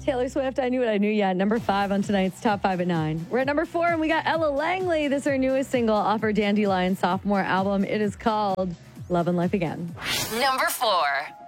Taylor Swift, I Knew What I Knew. Yeah, number 5 on tonight's Top 5 at 9. We're at number 4, and we got Ella Langley. This is her newest single off her Dandelion sophomore album. It is called Love and Life Again. Number 4.